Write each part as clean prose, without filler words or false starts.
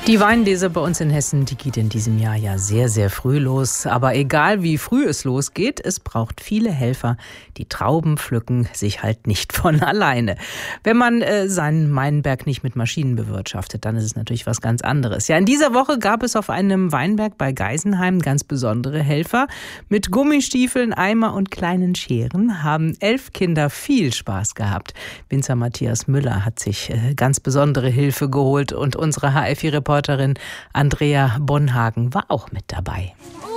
Die Weinlese bei uns in Hessen, die geht in diesem Jahr ja sehr, sehr früh los. Aber egal wie früh es losgeht, es braucht viele Helfer. Die Trauben pflücken sich halt nicht von alleine. Wenn man seinen Weinberg nicht mit Maschinen bewirtschaftet, dann ist es natürlich was ganz anderes. Ja, in dieser Woche gab es auf einem Weinberg bei Geisenheim ganz besondere Helfer. Mit Gummistiefeln, Eimer und kleinen Scheren haben 11 Kinder viel Spaß gehabt. Winzer Matthias Müller hat sich ganz besondere Hilfe geholt und unsere HFI-Reporterin Andrea Bonhagen war auch mit dabei.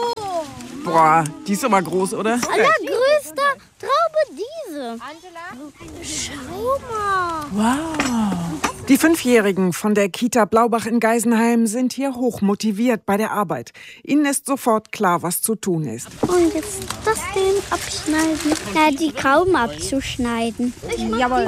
Boah, die ist aber groß, oder? Allergrößte Traube diese. Angela? Schau mal. Wow. Die 5-Jährigen von der Kita Blaubach in Geisenheim sind hier hochmotiviert bei der Arbeit. Ihnen ist sofort klar, was zu tun ist. Und jetzt das Ding abschneiden. Ja, die Trauben abzuschneiden. Jawohl.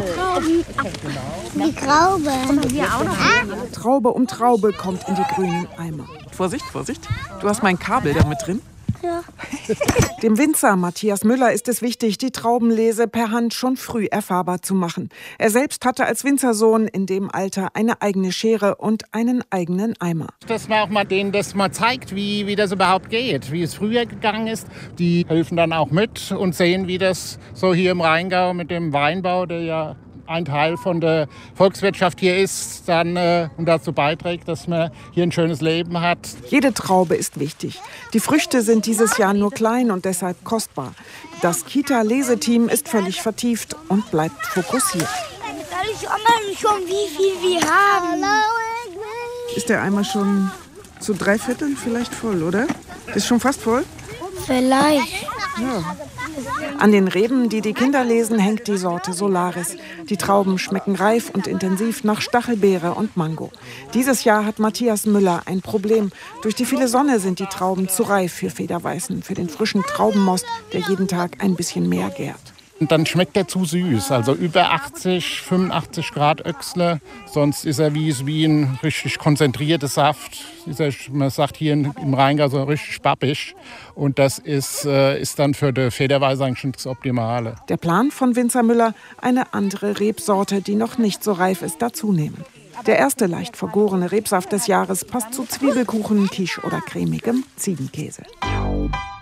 Die Trauben. Und wir auch noch. Traube um Traube kommt in die grünen Eimer. Vorsicht, Vorsicht. Du hast mein Kabel da mit drin. Ja. Dem Winzer Matthias Müller ist es wichtig, die Traubenlese per Hand schon früh erfahrbar zu machen. Er selbst hatte als Winzersohn in dem Alter eine eigene Schere und einen eigenen Eimer. Dass man auch mal denen das mal zeigt, wie das überhaupt geht, wie es früher gegangen ist. Die helfen dann auch mit und sehen, wie das so hier im Rheingau mit dem Weinbau, der ja ein Teil von der Volkswirtschaft hier ist, dann und dazu beiträgt, dass man hier ein schönes Leben hat. Jede Traube ist wichtig. Die Früchte sind dieses Jahr nur klein und deshalb kostbar. Das Kita-Leseteam ist völlig vertieft und bleibt fokussiert. Soll ich mal schon, wie viel wir haben? Ist der Eimer schon zu 3/4 vielleicht voll, oder? Ist schon fast voll? Vielleicht. Ja. An den Reben, die die Kinder lesen, hängt die Sorte Solaris. Die Trauben schmecken reif und intensiv nach Stachelbeere und Mango. Dieses Jahr hat Matthias Müller ein Problem. Durch die viele Sonne sind die Trauben zu reif für Federweißen, für den frischen Traubenmost, der jeden Tag ein bisschen mehr gärt. Und dann schmeckt er zu süß, also über 80, 85 Grad Öchsle. Sonst ist er wie ein richtig konzentrierter Saft. Man sagt hier im Rheingau so richtig spappig. Und das ist dann für die Federweiße eigentlich das Optimale. Der Plan von Winzer Müller, eine andere Rebsorte, die noch nicht so reif ist, dazunehmen. Der erste leicht vergorene Rebsaft des Jahres passt zu Zwiebelkuchen, Quiche oder cremigem Ziegenkäse.